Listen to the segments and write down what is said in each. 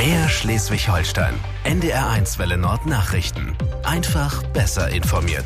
Mehr Schleswig-Holstein. NDR1 Welle Nord Nachrichten. Einfach besser informiert.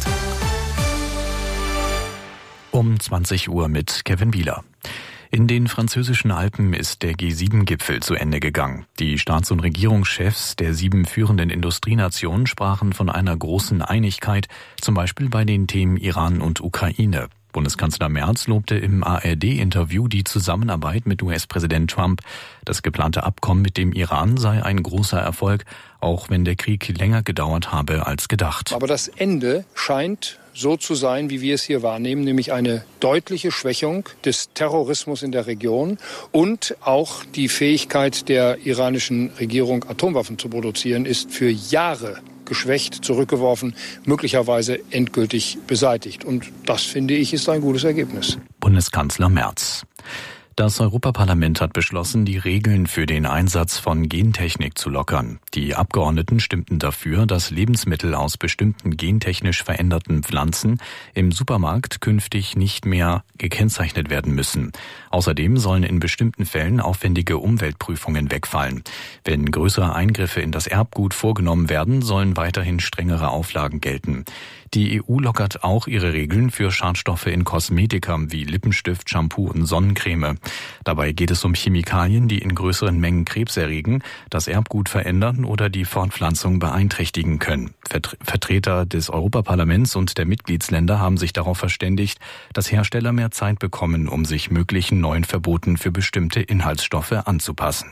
Um 20 Uhr mit Kevin Bieler. In den französischen Alpen ist der G7-Gipfel zu Ende gegangen. Die Staats- und Regierungschefs der 7 führenden Industrienationen sprachen von einer großen Einigkeit, zum Beispiel bei den Themen Iran und Ukraine. Bundeskanzler Merz lobte im ARD-Interview die Zusammenarbeit mit US-Präsident Trump. Das geplante Abkommen mit dem Iran sei ein großer Erfolg, auch wenn der Krieg länger gedauert habe als gedacht. Aber das Ende scheint so zu sein, wie wir es hier wahrnehmen, nämlich eine deutliche Schwächung des Terrorismus in der Region und auch die Fähigkeit der iranischen Regierung, Atomwaffen zu produzieren, ist für Jahre geschwächt, zurückgeworfen, möglicherweise endgültig beseitigt. Und das, finde ich, ist ein gutes Ergebnis. Bundeskanzler Merz. Das Europaparlament hat beschlossen, die Regeln für den Einsatz von Gentechnik zu lockern. Die Abgeordneten stimmten dafür, dass Lebensmittel aus bestimmten gentechnisch veränderten Pflanzen im Supermarkt künftig nicht mehr gekennzeichnet werden müssen. Außerdem sollen in bestimmten Fällen aufwendige Umweltprüfungen wegfallen. Wenn größere Eingriffe in das Erbgut vorgenommen werden, sollen weiterhin strengere Auflagen gelten. Die EU lockert auch ihre Regeln für Schadstoffe in Kosmetika wie Lippenstift, Shampoo und Sonnencreme. Dabei geht es um Chemikalien, die in größeren Mengen Krebs erregen, das Erbgut verändern oder die Fortpflanzung beeinträchtigen können. Vertreter des Europaparlaments und der Mitgliedsländer haben sich darauf verständigt, dass Hersteller mehr Zeit bekommen, um sich möglichen neuen Verboten für bestimmte Inhaltsstoffe anzupassen.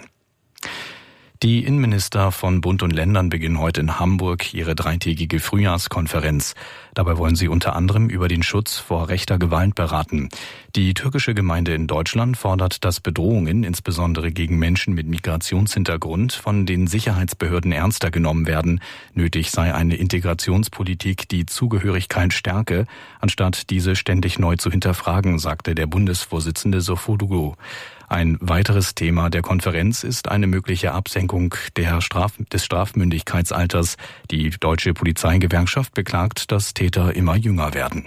Die Innenminister von Bund und Ländern beginnen heute in Hamburg ihre 3-tägige Frühjahrskonferenz. Dabei wollen sie unter anderem über den Schutz vor rechter Gewalt beraten. Die türkische Gemeinde in Deutschland fordert, dass Bedrohungen, insbesondere gegen Menschen mit Migrationshintergrund, von den Sicherheitsbehörden ernster genommen werden. Nötig sei eine Integrationspolitik, die Zugehörigkeit stärke, anstatt diese ständig neu zu hinterfragen, sagte der Bundesvorsitzende Sofuoglu. Ein weiteres Thema der Konferenz ist eine mögliche Absenkung des Strafmündigkeitsalters. Die Deutsche Polizeigewerkschaft beklagt, dass Täter immer jünger werden.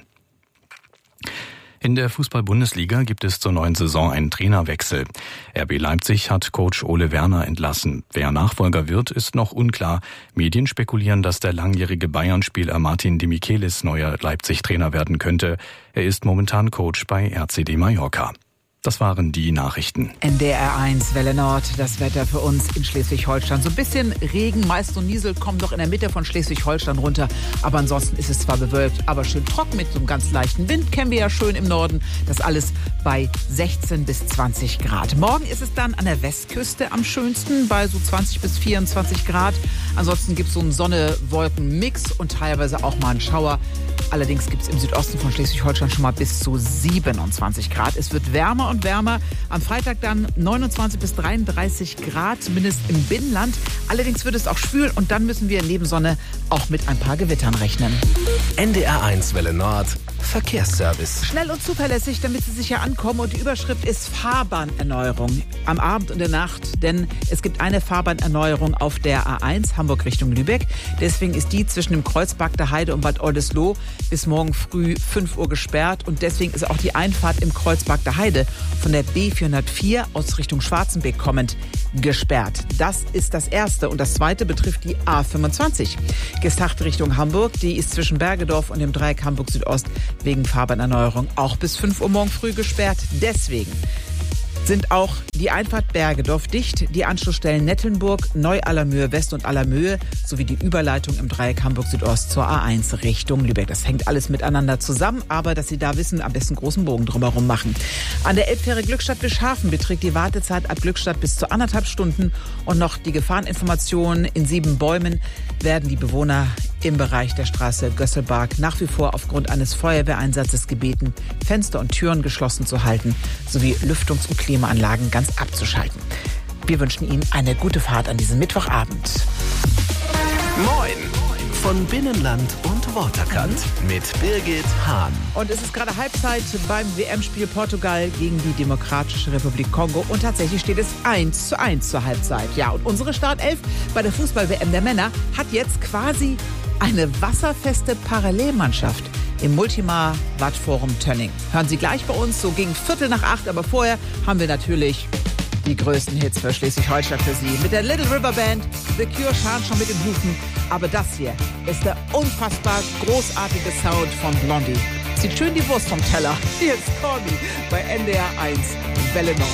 In der Fußball-Bundesliga gibt es zur neuen Saison einen Trainerwechsel. RB Leipzig hat Coach Ole Werner entlassen. Wer Nachfolger wird, ist noch unklar. Medien spekulieren, dass der langjährige Bayern-Spieler Martin de Michelis neuer Leipzig-Trainer werden könnte. Er ist momentan Coach bei RCD Mallorca. Das waren die Nachrichten. NDR1 Welle Nord, das Wetter für uns in Schleswig-Holstein. So ein bisschen Regen, meist so Niesel kommen doch in der Mitte von Schleswig-Holstein runter. Aber ansonsten ist es zwar bewölkt, aber schön trocken mit so einem ganz leichten Wind. Kennen wir ja schön im Norden. Das alles bei 16 bis 20 Grad. Morgen ist es dann an der Westküste am schönsten bei so 20 bis 24 Grad. Ansonsten gibt es so einen Sonne-Wolken-Mix und teilweise auch mal einen Schauer. Allerdings gibt es im Südosten von Schleswig-Holstein schon mal bis zu 27 Grad. Es wird wärmer und wärmer. Am Freitag dann 29 bis 33 Grad, zumindest im Binnenland. Allerdings wird es auch schwül und dann müssen wir neben Sonne auch mit ein paar Gewittern rechnen. NDR1 Welle Nord Verkehrsservice. Schnell und zuverlässig, damit Sie sicher ankommen. Und die Überschrift ist Fahrbahnerneuerung am Abend und der Nacht. Denn es gibt eine Fahrbahnerneuerung auf der A1 Hamburg Richtung Lübeck. Deswegen ist die zwischen dem Kreuzberg der Heide und Bad Oldesloe bis morgen früh 5 Uhr gesperrt. Und deswegen ist auch die Einfahrt im Kreuzberg der Heide von der B404 aus Richtung Schwarzenbeek kommend gesperrt. Das ist das Erste. Und das Zweite betrifft die A25. Gestacht Richtung Hamburg. Die ist zwischen Bergedorf und dem Dreieck Hamburg Südost wegen Fahrbahnerneuerung auch bis 5 Uhr morgen früh gesperrt. Deswegen sind auch die Einfahrt Bergedorf dicht, die Anschlussstellen Nettelnburg, Neu-Allermöhe West und Allermöhe sowie die Überleitung im Dreieck Hamburg Südost zur A1 Richtung Lübeck. Das hängt alles miteinander zusammen, aber dass Sie da wissen, am besten großen Bogen drumherum machen. An der Elbfähre Glückstadt-Bischhafen beträgt die Wartezeit ab Glückstadt bis zu 1,5 Stunden und noch die Gefahreninformationen in 7 Bäumen werden die Bewohner im Bereich der Straße Gösselbarg nach wie vor aufgrund eines Feuerwehreinsatzes gebeten, Fenster und Türen geschlossen zu halten, sowie Lüftungs- und Klimaanlagen ganz abzuschalten. Wir wünschen Ihnen eine gute Fahrt an diesem Mittwochabend. Moin von Binnenland und Waterkant mit Birgit Hahn. Und es ist gerade Halbzeit beim WM-Spiel Portugal gegen die Demokratische Republik Kongo. Und tatsächlich steht es 1:1 zur Halbzeit. Ja, und unsere Startelf bei der Fußball-WM der Männer hat jetzt quasi eine wasserfeste Parallelmannschaft im Multimar-Wattforum Tönning. Hören Sie gleich bei uns, so gegen 7:45, aber vorher haben wir natürlich Die größten Hits für Schleswig-Holstein für Sie. Mit der Little River Band, The Cure scharen schon mit den Hufen. Aber das hier ist der unfassbar großartige Sound von Blondie. Zieht schön die Wurst vom Teller. Hier ist Corny bei NDR 1 Welle Nord.